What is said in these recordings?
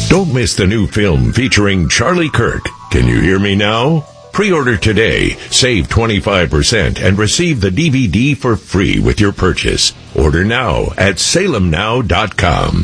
Don't miss the new film featuring Charlie Kirk. Can you hear me now? Pre-order today, save 25%, and receive the DVD for free with your purchase. Order now at salemnow.com.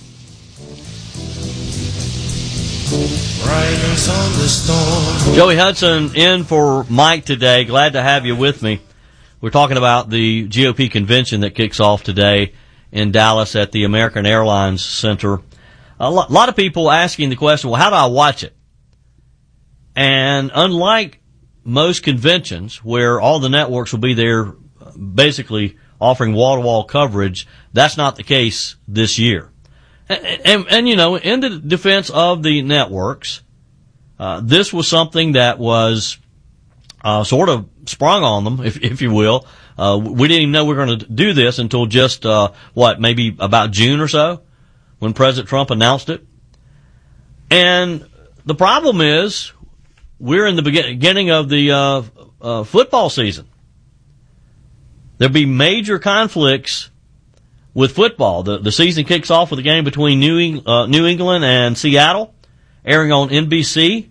Joey Hudson in for Mike today. Glad to have you with me. We're talking about the GOP convention that kicks off today in Dallas at the American Airlines Center. A lot of people asking the question, well, how do I watch it? And unlike most conventions where all the networks will be there basically offering wall-to-wall coverage, that's not the case this year. And you know, in the defense of the networks, this was something that was sort of sprung on them, if you will. We didn't even know we were going to do this until just, maybe about June or so, when President Trump announced it. And the problem is, we're in the beginning of the football season. There'll be major conflicts with football. The season kicks off with a game between New England and Seattle, airing on NBC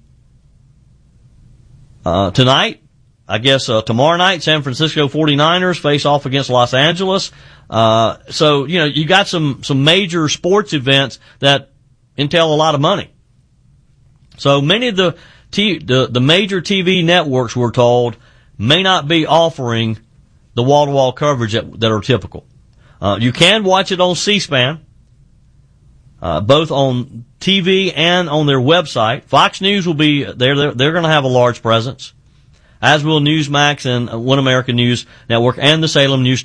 tonight. I guess tomorrow night, San Francisco 49ers face off against Los Angeles. So, you know, you got some major sports events that entail a lot of money. So many of the major TV networks, we're told, may not be offering the wall-to-wall coverage that are typical. You can watch it on C-SPAN, both on TV and on their website. Fox News will be there. They're going to have a large presence, as will Newsmax and One American News Network and the Salem News